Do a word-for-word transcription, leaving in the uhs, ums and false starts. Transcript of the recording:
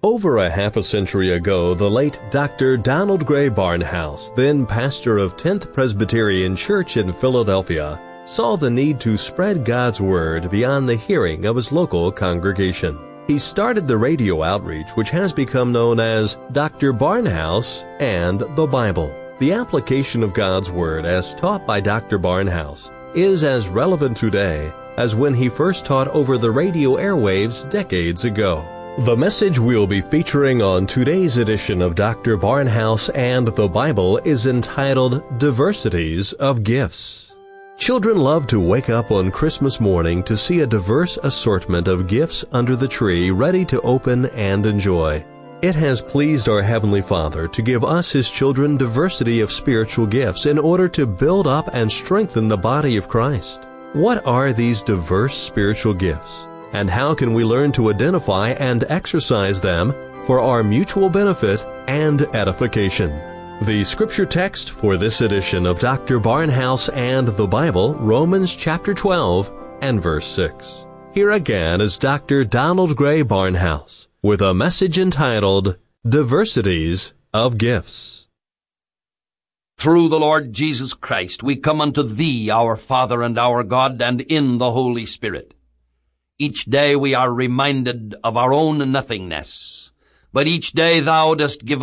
Over a half a century ago, the late Doctor Donald Gray Barnhouse, then pastor of tenth Presbyterian Church in Philadelphia, saw the need to spread God's Word beyond the hearing of his local congregation. He started the radio outreach which has become known as Doctor Barnhouse and the Bible. The application of God's Word as taught by Doctor Barnhouse is as relevant today as when he first taught over the radio airwaves decades ago. The message we'll be featuring on today's edition of Doctor Barnhouse and the Bible is entitled Diversities of Gifts. Children love to wake up on Christmas morning to see a diverse assortment of gifts under the tree ready to open and enjoy. It has pleased our Heavenly Father to give us His children diversity of spiritual gifts in order to build up and strengthen the body of Christ. What are these diverse spiritual gifts? And how can we learn to identify and exercise them for our mutual benefit and edification? The scripture text for this edition of Doctor Barnhouse and the Bible, Romans chapter twelve and verse six. Here again is Doctor Donald Gray Barnhouse with a message entitled Diversities of Gifts. Through the Lord Jesus Christ, we come unto Thee, our Father and our God, and in the Holy Spirit. Each day we are reminded of our own nothingness, but each day Thou dost give